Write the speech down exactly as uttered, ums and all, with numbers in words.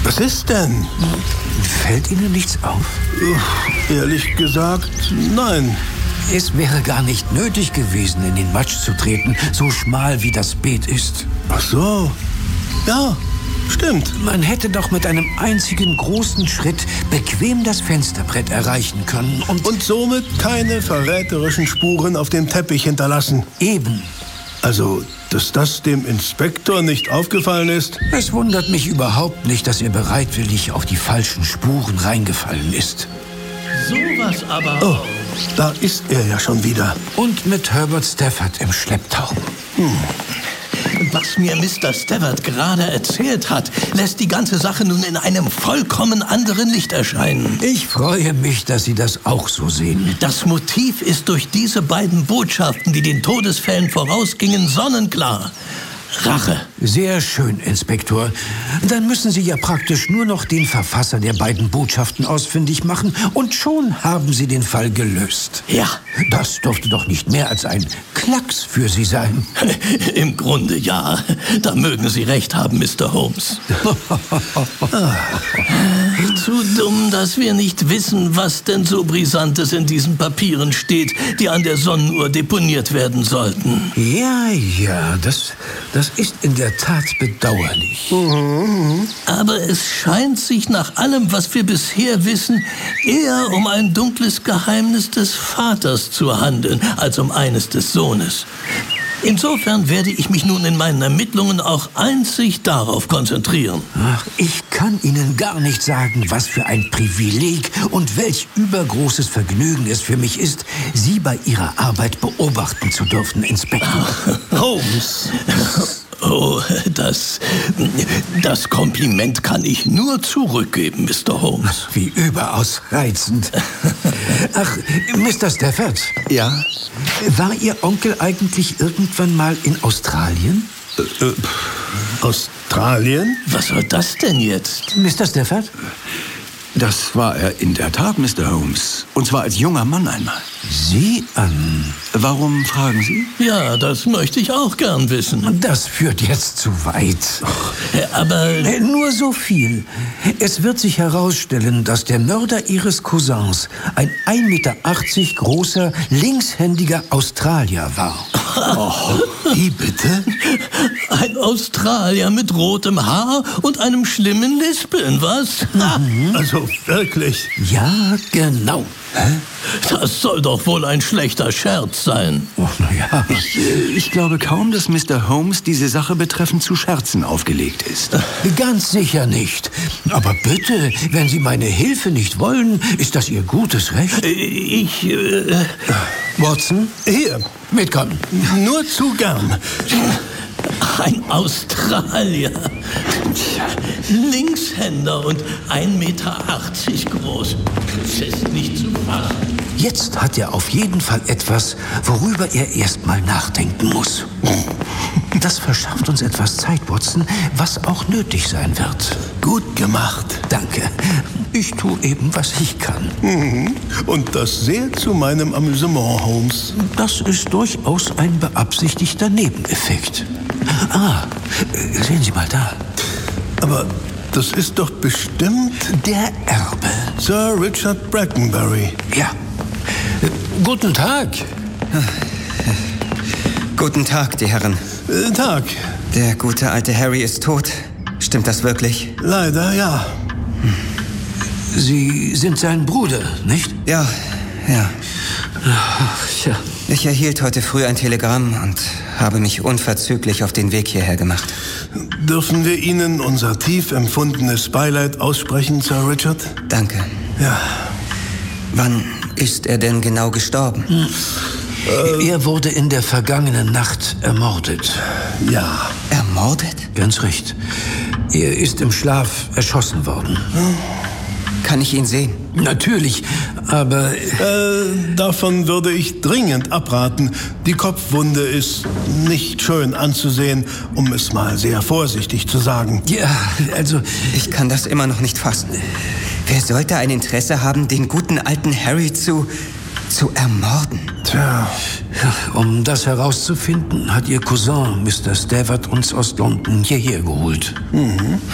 Was ist denn? Fällt Ihnen nichts auf? Ehrlich gesagt, nein. Es wäre gar nicht nötig gewesen, in den Matsch zu treten, so schmal wie das Beet ist. Ach so. Ja, stimmt. Man hätte doch mit einem einzigen großen Schritt bequem das Fensterbrett erreichen können und... Und somit keine verräterischen Spuren auf dem Teppich hinterlassen. Eben. Also, dass das dem Inspektor nicht aufgefallen ist? Es wundert mich überhaupt nicht, dass er bereitwillig auf die falschen Spuren reingefallen ist. Sowas aber. Oh, da ist er ja schon wieder. Und mit Herbert Stafford im Schlepptau. Hm. Was mir Mister Stafford gerade erzählt hat, lässt die ganze Sache nun in einem vollkommen anderen Licht erscheinen. Ich freue mich, dass Sie das auch so sehen. Das Motiv ist durch diese beiden Botschaften, die den Todesfällen vorausgingen, sonnenklar. Rache. Sehr schön, Inspektor. Dann müssen Sie ja praktisch nur noch den Verfasser der beiden Botschaften ausfindig machen und schon haben Sie den Fall gelöst. Ja. Das durfte doch nicht mehr als ein Klacks für Sie sein. Im Grunde ja. Da mögen Sie recht haben, Mister Holmes. Zu dumm, dass wir nicht wissen, was denn so Brisantes in diesen Papieren steht, die an der Sonnenuhr deponiert werden sollten. Ja, ja, das, das ist in der Tat bedauerlich. Mhm. Aber es scheint sich nach allem, was wir bisher wissen, eher um ein dunkles Geheimnis des Vaters zu handeln, als um eines des Sohnes. Insofern werde ich mich nun in meinen Ermittlungen auch einzig darauf konzentrieren. Ach, ich kann Ihnen gar nicht sagen, was für ein Privileg und welch übergroßes Vergnügen es für mich ist, Sie bei Ihrer Arbeit beobachten zu dürfen, Inspektor. Holmes. Oh, das, das Kompliment kann ich nur zurückgeben, Mister Holmes. Wie überaus reizend. Ach, Mister Stafford. Ja? War Ihr Onkel eigentlich irgendwann mal in Australien? Äh, äh, Australien? Was soll das denn jetzt? Mister Stafford? Das war er in der Tat, Mister Holmes. Und zwar als junger Mann einmal. Sie an? Warum fragen Sie? Ja, das möchte ich auch gern wissen. Das führt jetzt zu weit. Aber... Nur so viel. Es wird sich herausstellen, dass der Mörder Ihres Cousins ein ein Meter achtzig großer, linkshändiger Australier war. Oh, wie bitte? Ein Australier mit rotem Haar und einem schlimmen Lispeln, was? Mhm. Also wirklich? Ja, genau. Hä? Das soll doch wohl ein schlechter Scherz sein. Oh, na ja. Ich, ich glaube kaum, dass Mister Holmes diese Sache betreffend zu Scherzen aufgelegt ist. Ganz sicher nicht. Aber bitte, wenn Sie meine Hilfe nicht wollen, ist das Ihr gutes Recht. Ich... Äh... Watson? Hier. Mitkommen. Nur zu gern. Ein Australier. Linkshänder und ein Meter achtzig groß. Das ist nicht zu fassen. Jetzt hat er auf jeden Fall etwas, worüber er erst mal nachdenken muss. Das verschafft uns etwas Zeit, Watson, was auch nötig sein wird. Gut gemacht. Danke. Ich tue eben, was ich kann. Mhm. Und das sehr zu meinem Amüsement, Holmes. Das ist durchaus ein beabsichtigter Nebeneffekt. Ah, sehen Sie mal da. Aber das ist doch bestimmt... Der Erbe. Sir Richard Brackenbury. Ja. Guten Tag. Guten Tag, die Herren. Äh, Tag. Der gute alte Harry ist tot. Stimmt das wirklich? Leider, ja. Sie sind sein Bruder, nicht? Ja, ja. Ach, ja. Ich erhielt heute früh ein Telegramm und habe mich unverzüglich auf den Weg hierher gemacht. Dürfen wir Ihnen unser tief empfundenes Beileid aussprechen, Sir Richard? Danke. Ja. Wann ist er denn genau gestorben? Hm. Äh, er wurde in der vergangenen Nacht ermordet. Ja. Ermordet? Ganz recht. Er ist im Schlaf erschossen worden. Hm. Kann ich ihn sehen? Natürlich, aber... Äh, davon würde ich dringend abraten. Die Kopfwunde ist nicht schön anzusehen, um es mal sehr vorsichtig zu sagen. Ja, also... Ich kann das immer noch nicht fassen. Wer sollte ein Interesse haben, den guten alten Harry zu... zu ermorden? Tja. Um das herauszufinden, hat Ihr Cousin, Mister Stafford, uns aus London hierher geholt. Mhm.